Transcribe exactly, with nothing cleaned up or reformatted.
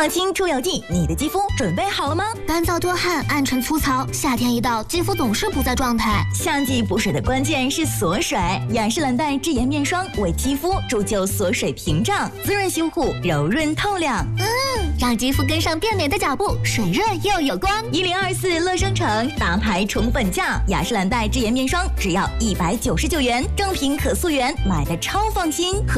抗菌出油剂，你的肌肤准备好了吗？ 干燥多汗、暗沉粗糙，夏天一到，肌肤总是不在状态。 夏季补水的关键是锁水，雅诗兰黛智妍面霜为肌肤铸就锁水屏障，滋润修护，柔润透亮。 嗯，让肌肤跟上变美的脚步，水润又有光。 一零二四乐生城大牌宠本价，雅诗兰黛智妍面霜只要一百九十九元，正品可溯源，买的超放心。